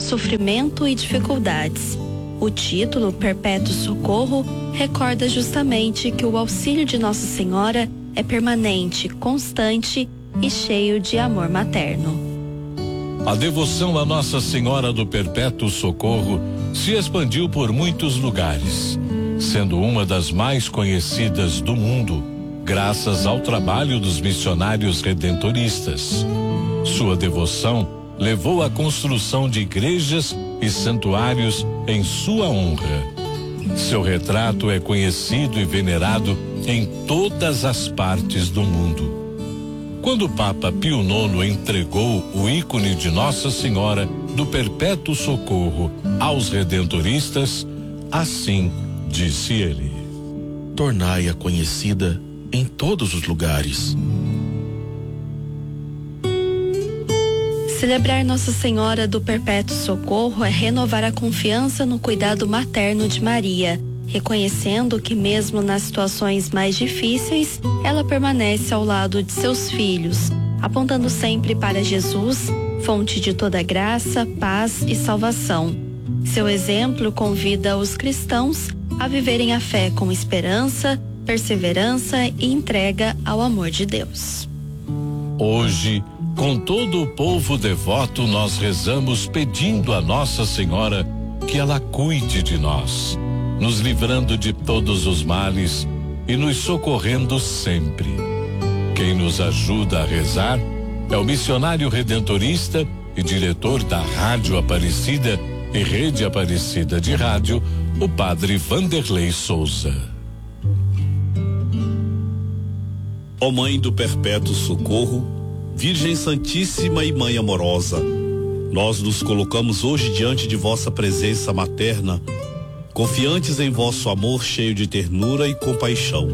sofrimento e dificuldades. O título Perpétuo Socorro recorda justamente que o auxílio de Nossa Senhora é permanente, constante e cheio de amor materno. A devoção a Nossa Senhora do Perpétuo Socorro se expandiu por muitos lugares, sendo uma das mais conhecidas do mundo, graças ao trabalho dos missionários redentoristas. Sua devoção levou à construção de igrejas e santuários em sua honra. Seu retrato é conhecido e venerado em todas as partes do mundo. Quando o Papa Pio IX entregou o ícone de Nossa Senhora do Perpétuo Socorro aos redentoristas, assim disse ele: tornai-a conhecida em todos os lugares. Celebrar Nossa Senhora do Perpétuo Socorro é renovar a confiança no cuidado materno de Maria, reconhecendo que mesmo nas situações mais difíceis, ela permanece ao lado de seus filhos, apontando sempre para Jesus, fonte de toda graça, paz e salvação. Seu exemplo convida os cristãos a viverem a fé com esperança, perseverança e entrega ao amor de Deus. Hoje, com todo o povo devoto, nós rezamos pedindo a Nossa Senhora que ela cuide de nós, nos livrando de todos os males e nos socorrendo sempre. Quem nos ajuda a rezar é o missionário redentorista e diretor da Rádio Aparecida e Rede Aparecida de Rádio, o Padre Vanderlei Souza. Ó Mãe do Perpétuo Socorro, Virgem Santíssima e Mãe amorosa, nós nos colocamos hoje diante de vossa presença materna, confiantes em vosso amor cheio de ternura e compaixão.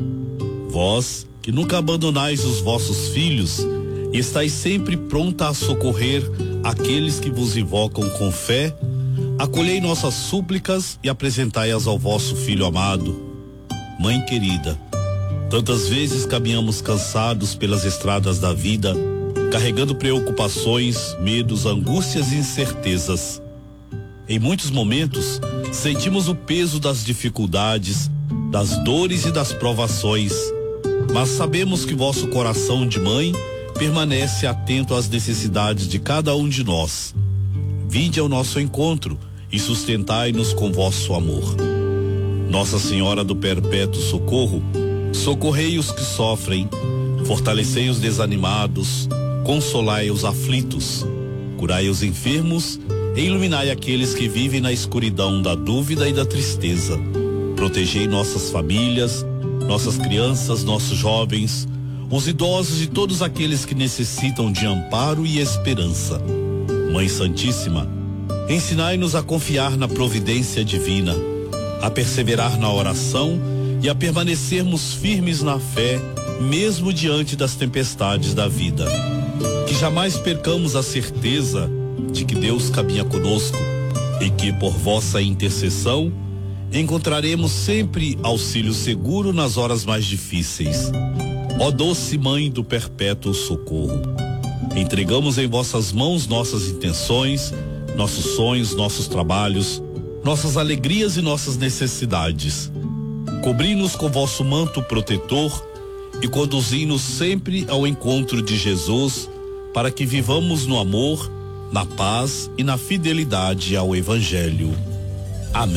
Vós, que nunca abandonais os vossos filhos e estáis sempre pronta a socorrer aqueles que vos invocam com fé, acolhei nossas súplicas e apresentai-as ao vosso Filho amado. Mãe querida, tantas vezes caminhamos cansados pelas estradas da vida, carregando preocupações, medos, angústias e incertezas. Em muitos momentos, sentimos o peso das dificuldades, das dores e das provações, mas sabemos que vosso coração de mãe permanece atento às necessidades de cada um de nós. Vinde ao nosso encontro e sustentai-nos com vosso amor. Nossa Senhora do Perpétuo Socorro, socorrei os que sofrem, fortalecei os desanimados, consolai os aflitos, curai os enfermos e iluminai aqueles que vivem na escuridão da dúvida e da tristeza. Protegei nossas famílias, nossas crianças, nossos jovens, os idosos e todos aqueles que necessitam de amparo e esperança. Mãe Santíssima, ensinai-nos a confiar na providência divina, a perseverar na oração e a permanecermos firmes na fé, mesmo diante das tempestades da vida. Que jamais percamos a certeza de que Deus caminha conosco e que, por vossa intercessão, encontraremos sempre auxílio seguro nas horas mais difíceis. Ó doce Mãe do Perpétuo Socorro, entregamos em vossas mãos nossas intenções, nossos sonhos, nossos trabalhos, nossas alegrias e nossas necessidades. Cobri-nos com vosso manto protetor e conduzi-nos sempre ao encontro de Jesus, para que vivamos no amor, na paz e na fidelidade ao Evangelho. Amém.